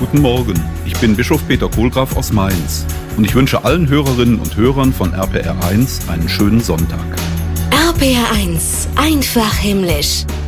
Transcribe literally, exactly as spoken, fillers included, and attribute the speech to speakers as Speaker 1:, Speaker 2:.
Speaker 1: Guten Morgen, ich bin Bischof Peter Kohlgraf aus Mainz und ich wünsche allen Hörerinnen und Hörern von R P R eins einen schönen Sonntag.
Speaker 2: R P R eins, einfach himmlisch.